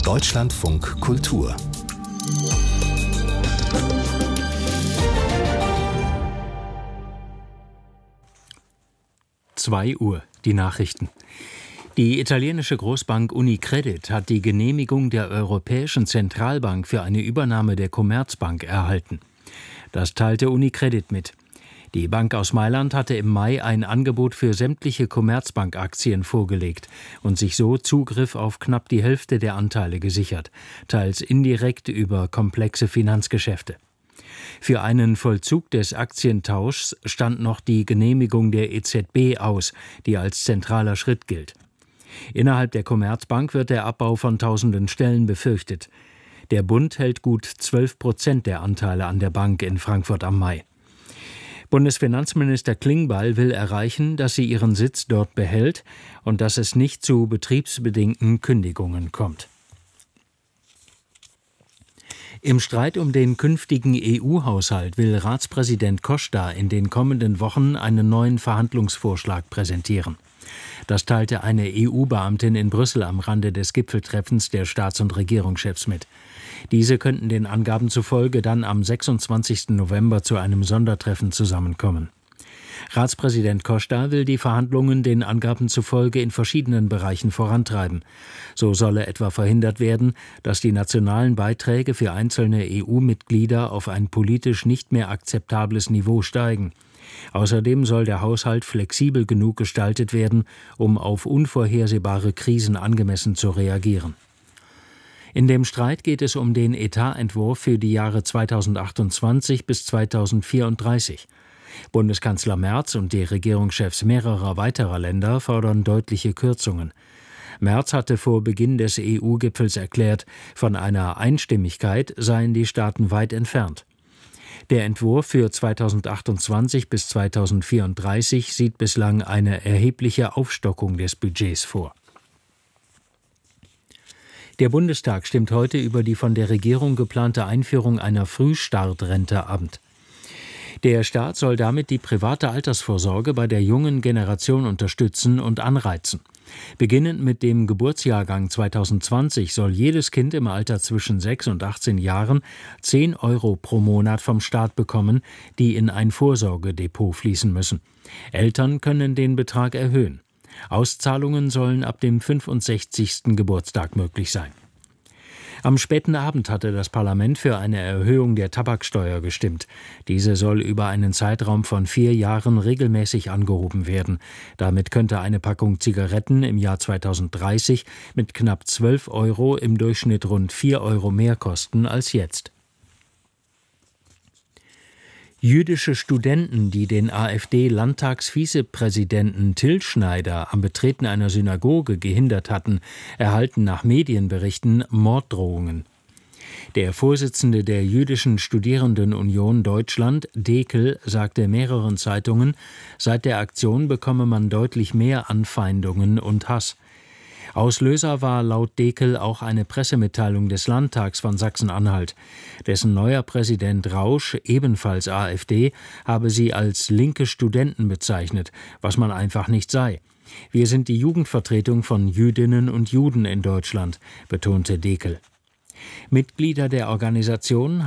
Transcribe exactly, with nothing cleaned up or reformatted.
Deutschlandfunk Kultur. zwei Uhr, die Nachrichten. Die italienische Großbank Unicredit hat die Genehmigung der Europäischen Zentralbank für eine Übernahme der Commerzbank erhalten. Das teilte Unicredit mit. Die Bank aus Mailand hatte im Mai ein Angebot für sämtliche Commerzbank-Aktien vorgelegt und sich so Zugriff auf knapp die Hälfte der Anteile gesichert, teils indirekt über komplexe Finanzgeschäfte. Für einen Vollzug des Aktientauschs stand noch die Genehmigung der E Z B aus, die als zentraler Schritt gilt. Innerhalb der Commerzbank wird der Abbau von tausenden Stellen befürchtet. Der Bund hält gut zwölf Prozent der Anteile an der Bank in Frankfurt am Main. Bundesfinanzminister Klingbeil will erreichen, dass sie ihren Sitz dort behält und dass es nicht zu betriebsbedingten Kündigungen kommt. Im Streit um den künftigen E U-Haushalt will Ratspräsident Costa in den kommenden Wochen einen neuen Verhandlungsvorschlag präsentieren. Das teilte eine E U-Beamtin in Brüssel am Rande des Gipfeltreffens der Staats- und Regierungschefs mit. Diese könnten den Angaben zufolge dann am sechsundzwanzigsten November zu einem Sondertreffen zusammenkommen. Ratspräsident Costa will die Verhandlungen den Angaben zufolge in verschiedenen Bereichen vorantreiben. So solle etwa verhindert werden, dass die nationalen Beiträge für einzelne E U-Mitglieder auf ein politisch nicht mehr akzeptables Niveau steigen. Außerdem soll der Haushalt flexibel genug gestaltet werden, um auf unvorhersehbare Krisen angemessen zu reagieren. In dem Streit geht es um den Etatentwurf für die Jahre zweitausendachtundzwanzig bis zweitausendvierunddreißig. Bundeskanzler Merz und die Regierungschefs mehrerer weiterer Länder fordern deutliche Kürzungen. Merz hatte vor Beginn des E U-Gipfels erklärt, von einer Einstimmigkeit seien die Staaten weit entfernt. Der Entwurf für zweitausendachtundzwanzig bis zweitausendvierunddreißig sieht bislang eine erhebliche Aufstockung des Budgets vor. Der Bundestag stimmt heute über die von der Regierung geplante Einführung einer Frühstartrente ab. Der Staat soll damit die private Altersvorsorge bei der jungen Generation unterstützen und anreizen. Beginnend mit dem Geburtsjahrgang zweitausendzwanzig soll jedes Kind im Alter zwischen sechs und achtzehn Jahren zehn Euro pro Monat vom Staat bekommen, die in ein Vorsorgedepot fließen müssen. Eltern können den Betrag erhöhen. Auszahlungen sollen ab dem fünfundsechzigsten Geburtstag möglich sein. Am späten Abend hatte das Parlament für eine Erhöhung der Tabaksteuer gestimmt. Diese soll über einen Zeitraum von vier Jahren regelmäßig angehoben werden. Damit könnte eine Packung Zigaretten im Jahr zweitausenddreißig mit knapp zwölf Euro im Durchschnitt rund vier Euro mehr kosten als jetzt. Jüdische Studenten, die den AfD-Landtagsvizepräsidenten Till Schneider am Betreten einer Synagoge gehindert hatten, erhalten nach Medienberichten Morddrohungen. Der Vorsitzende der Jüdischen Studierendenunion Deutschland, Dekel, sagte mehreren Zeitungen, seit der Aktion bekomme man deutlich mehr Anfeindungen und Hass. Auslöser war laut Dekel auch eine Pressemitteilung des Landtags von Sachsen-Anhalt. Dessen neuer Präsident Rausch, ebenfalls AfD, habe sie als linke Studenten bezeichnet, was man einfach nicht sei. Wir sind die Jugendvertretung von Jüdinnen und Juden in Deutschland, betonte Dekel. Mitglieder der Organisation